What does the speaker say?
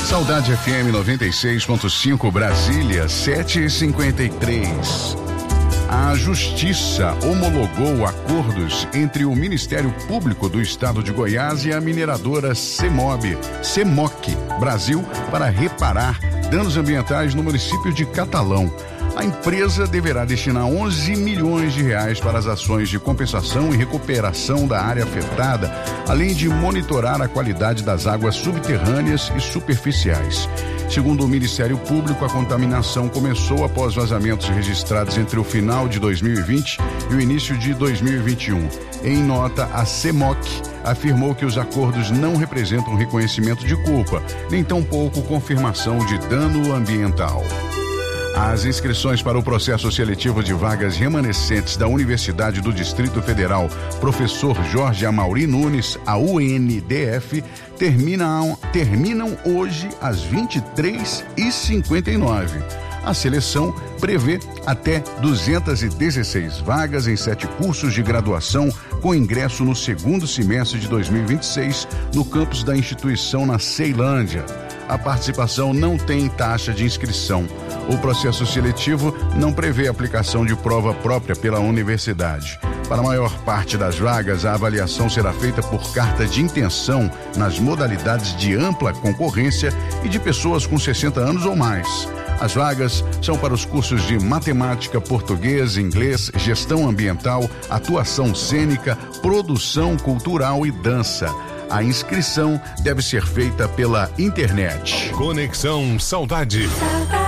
Saudade FM 96.5 Brasília, 7h53. A Justiça homologou acordos entre o Ministério Público do Estado de Goiás e a mineradora Semoc Brasil para reparar danos ambientais no município de Catalão. A empresa deverá destinar 11 milhões de reais para as ações de compensação e recuperação da área afetada, além de monitorar a qualidade das águas subterrâneas e superficiais. Segundo o Ministério Público, a contaminação começou após vazamentos registrados entre o final de 2020 e o início de 2021. Em nota, a Semoc afirmou que os acordos não representam reconhecimento de culpa, nem tampouco confirmação de dano ambiental. As inscrições para o processo seletivo de vagas remanescentes da Universidade do Distrito Federal, Professor Jorge Amaury Nunes, a UNDF, terminam hoje às 23h59. A seleção prevê até 216 vagas em 7 cursos de graduação com ingresso no segundo semestre de 2026 no campus da instituição na Ceilândia. A participação não tem taxa de inscrição. O processo seletivo não prevê aplicação de prova própria pela universidade. Para a maior parte das vagas, a avaliação será feita por carta de intenção nas modalidades de ampla concorrência e de pessoas com 60 anos ou mais. As vagas são para os cursos de matemática, português, inglês, gestão ambiental, atuação cênica, produção cultural e dança. A inscrição deve ser feita pela internet. Conexão Saudade.